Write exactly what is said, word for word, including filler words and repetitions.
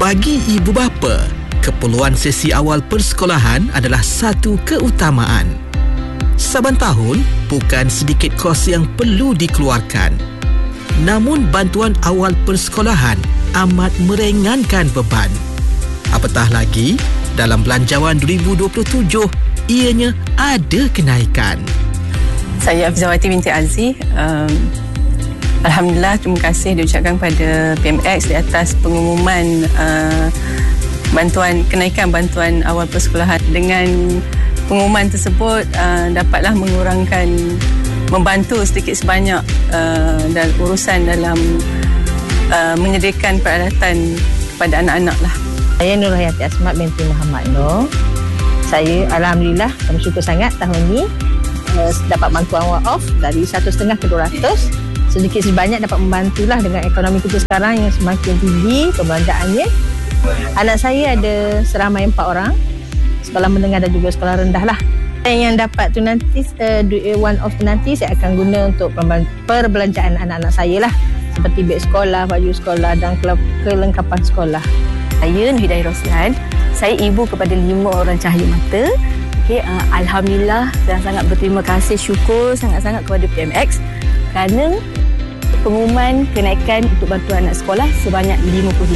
Bagi ibu bapa, keperluan sesi awal persekolahan adalah satu keutamaan. Saban tahun, bukan sedikit kos yang perlu dikeluarkan. Namun bantuan awal persekolahan amat meringankan beban. Apatah lagi, dalam Belanjawan dua ribu dua puluh tujuh, ianya ada kenaikan. Saya Afizawati binti Aziz. Um, Alhamdulillah, terima kasih diucapkan pada P M X di atas pengumuman uh, bantuan kenaikan bantuan awal persekolahan. Dengan pengumuman tersebut uh, dapatlah mengurangkan, membantu sedikit sebanyak uh, dan urusan dalam uh, menyediakan peralatan kepada anak-anak lah. Saya Nur Hayati Asmat binti Muhammad Nur. Saya Alhamdulillah kami syukur sangat tahun ini uh, dapat bantuan waqaf dari satu setengah ke dua ratus. Sedikit sebanyak dapat membantulah dengan ekonomi kita sekarang yang semakin tinggi perbelanjaannya. Anak saya ada seramai empat orang, sekolah menengah dan juga sekolah rendah lah. Yang dapat tu nanti, uh, one of tu nanti saya akan guna untuk perbelanjaan anak-anak saya lah. Seperti beg sekolah, baju sekolah dan kelengkapan sekolah. Saya Nur Hidayah Roslan. Saya ibu kepada lima orang cahaya mata. Okay, uh, Alhamdulillah, dan sangat berterima kasih, syukur sangat-sangat kepada P M X kerana pengumuman kenaikan untuk bantuan anak sekolah sebanyak lima puluh